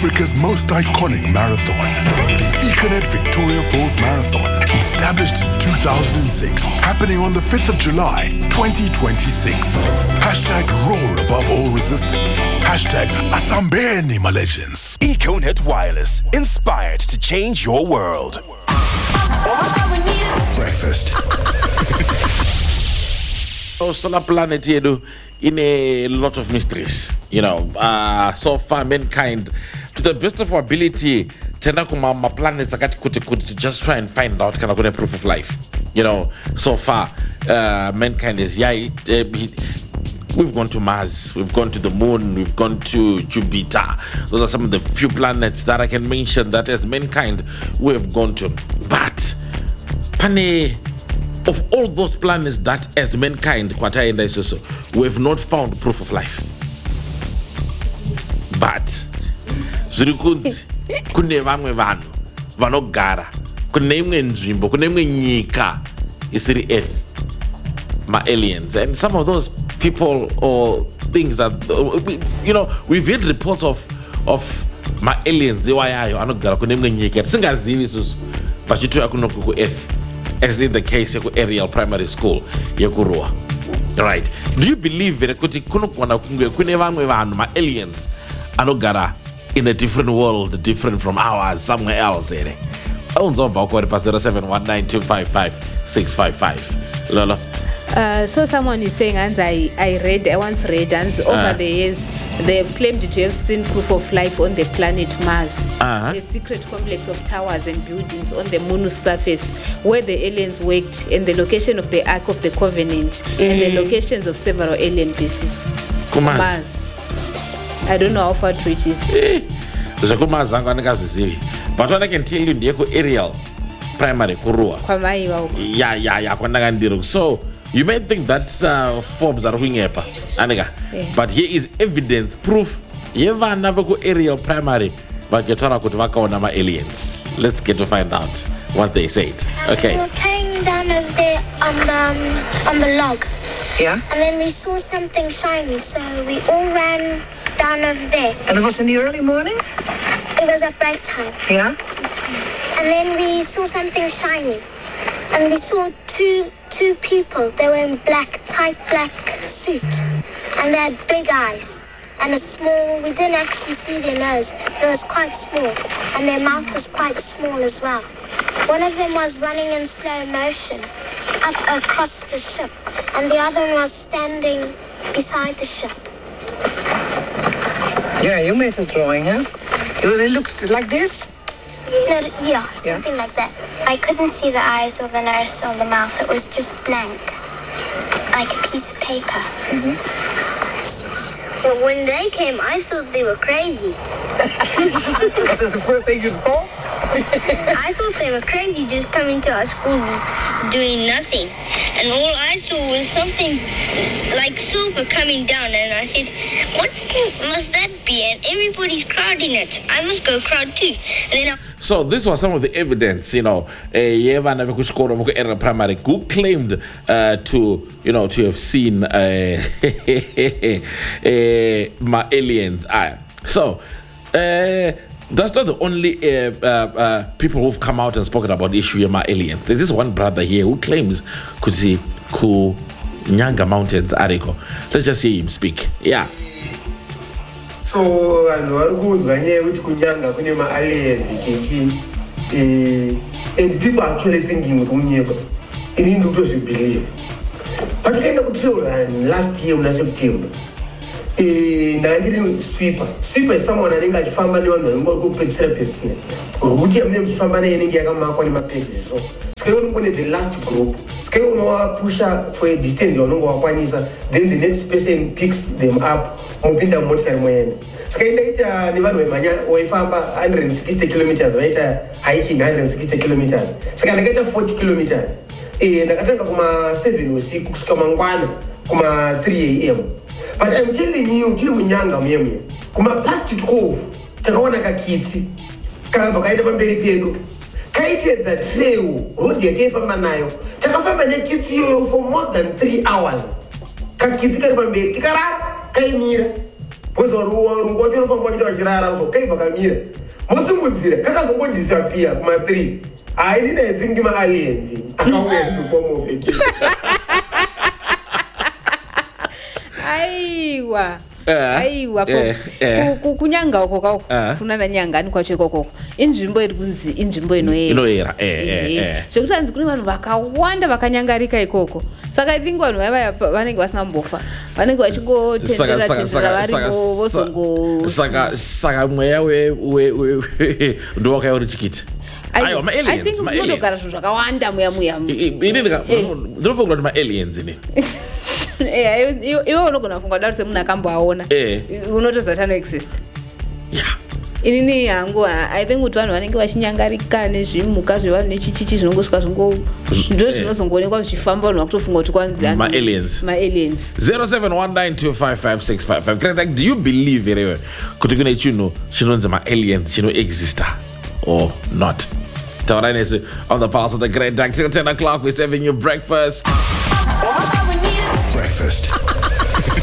Africa's most iconic marathon, the Econet Victoria Falls Marathon, established in 2006, happening on the 5th of July, 2026. Hashtag roar above all resistance. Hashtag Asambeni, my legends. Econet Wireless, inspired to change your world. Breakfast. Solar planet yedu in a lot of mysteries, so far mankind, to the best of our ability, tena kuma planets akati kuti to just try and find out kana kuna proof of life. So far mankind is we've gone to Mars, we've gone to the moon, we've gone to Jupiter. Those are some of the few planets that I can mention that as mankind we have gone to. But pane, of all those planets that as mankind we have not found proof of life. But kune vamwe vanhu vanogara kune imwe nzvimbo kune imwe nyika isiri earth, ma-aliens, and some of those people or things that we've had reports of ma-aliens iwayayo anogara kune imwe nyika tisingazivi isusu vachitoya kunoku ku-earth, as in the case of Ariel Primary School yekurua. Right, do you believe that kune vamwe vanhu ma-aliens anogara in a different world, different from ours, somewhere else? Unzomba ukori pa 0719255655. Lolo. So someone is saying, and I once read, and over the years, they have claimed to have seen proof of life on the planet Mars, a secret complex of towers and buildings on the moon's surface, where the aliens worked, and the location of the Ark of the Covenant, and the locations of several alien bases. Mars. I don't know how far true it is. But what I can tell you, Diego Ariel Primary Kurua. So you may think that forms are wing but here is evidence, proof. Yeva Navago Ariel Primary, but Getara could work on our aliens. Let's get to find out what they said. Okay. We were playing down over there on the log. Yeah. And then we saw something shiny, so we all ran down over there. And it was in the early morning? It was at break time. Yeah. And then we saw something shiny. And we saw two people. They were in tight black suit. And they had big eyes. And we didn't actually see their nose. It was quite small. And their mouth was quite small as well. One of them was running in slow motion up across the ship. And the other one was standing beside the ship. Yeah, you made a drawing, huh? It looked like this? No, something like that. I couldn't see the eyes or the nose or the mouth. It was just blank, like a piece of paper. But when they came, I thought they were crazy. Was this the first thing you saw? I thought they were crazy, just coming to our school doing nothing. And all I saw was something like silver coming down, and I said, what must that be? And everybody's crowding it. I must go crowd too. And then so this was some of the evidence, Yeva Navakushkoro Primary, who claimed to have seen my aliens. So that's not the only people who've come out and spoken about the issue of my aliens. There's this one brother here who claims could see Nyanga Mountains, Ariko. Let's just hear him speak. Yeah. So vanhu kunzwa nyaya yekuti kunyanga kune ma-aliens and people are actually thinking kuti unyeba ini ndikutozvibelieve patikaenda kuTrailrun last year muna September ndandiri sweeper is someone anenge achifamba nevanhu vanenge kupedzisira ruti yamune muchifamba naye inenge yakamakwa nemapegs so sikaiona the last group sikaiona wapusha for a distance yaunenge wakwanisa, then the next person picks them up mupinda mumotikari moenda. Saka ndaita nevanhu vemhanya waifamba 160 kilometers, vaita hiking 160 kilometers. Saka ndakaita 40 kilometers. Ndakatanga kuma 7 usiku kusvika mangwana kuma 3 am. But I'm telling you, tiri munyanga muyemwe kuma past 12 takaona kakitsi kabva kaita pamberi pedu kaitedza trail road yataifamba nayo. Takafamba nekitsi iyoyo for more than 3 hours. Kakitsi kari pamberi tikarara kaimira because rungu wacho unofamba wachiita vachirara so kai vakamira mosimudzire kakazongodisappear kuma3 I think ma-aliens akauya in the form of a kid. aiwa folks kunyanga uko kwako kunana nyangani kwacho ikoko inzvimbo iri kunzi inzvimbo inoyera zvekuti hanzi kune vanhu vakawanda vakanyangarika ikoko saka I think vanhu vaya vanenge vasina mbofa vanenge vachingotendera variko vozongo saka mweya ndowakaiuri chikiti I think unotogara zvinhu zvakawanda muya ndinofunga kuti ma-aliens ini iwe unogona kufunga kuti semunhu akamboaona unotozati anoexist inini yangu I think kuti vanhu vanenge vachinyangarika nezvimuka zvevanhu nechichichi zvinongosvika ndo zvinozongoonekwa zvichifamba vanhu vakutofunga kuti kwanzi ma-aliens 0719255655 Greg, do you believe irewe kuti kune chinhu chinonzi ma-aliens chinoexista or not? Taurai nesu on the pulse of the Great Dark till 10 o'clock. We're serving you breakfast. Breakfast